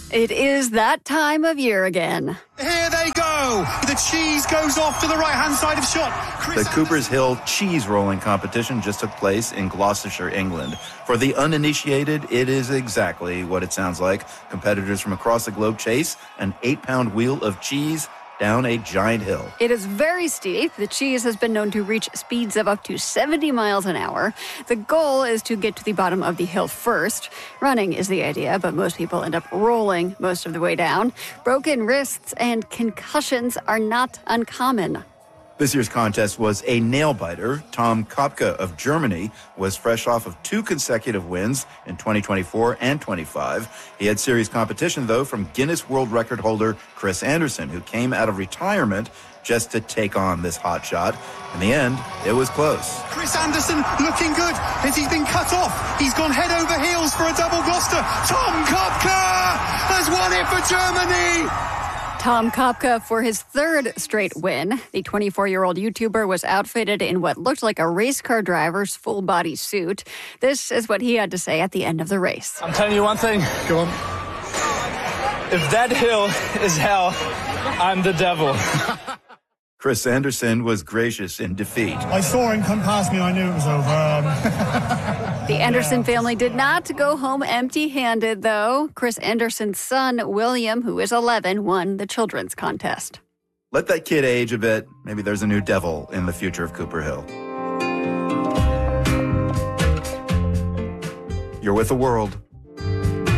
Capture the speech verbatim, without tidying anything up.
It is that time of year again. Here they go. The cheese goes off to the right-hand side of shot. Chris the Cooper's Hill cheese rolling competition just took place in Gloucestershire, England. For the uninitiated, it is exactly what it sounds like. Competitors from across the globe chase an eight-pound wheel of cheese down a giant hill. It is very steep. The cheese has been known to reach speeds of up to seventy miles an hour. The goal is to get to the bottom of the hill first. Running is the idea, but most people end up rolling most of the way down. Broken wrists and concussions are not uncommon. This year's contest was a nail-biter. Tom Kopka of Germany was fresh off of two consecutive wins in twenty twenty-four and twenty-five. He had serious competition, though, from Guinness World Record holder Chris Anderson, who came out of retirement just to take on this hotshot. In the end, it was close. Chris Anderson looking good as he's been cut off. He's gone head over heels for a double Gloucester. Tom Kopka has won it for Germany. Tom Kopka for his third straight win. The twenty-four-year-old YouTuber was outfitted in what looked like a race car driver's full-body suit. This is what he had to say at the end of the race. I'm telling you one thing. Go on. If that hill is hell, I'm the devil. Chris Anderson was gracious in defeat. I saw him come past me and I knew it was over. Um... The Anderson family did not go home empty-handed, though. Chris Anderson's son, William, who is eleven, won the children's contest. Let that kid age a bit. Maybe there's a new devil in the future of Cooper Hill. You're with the world.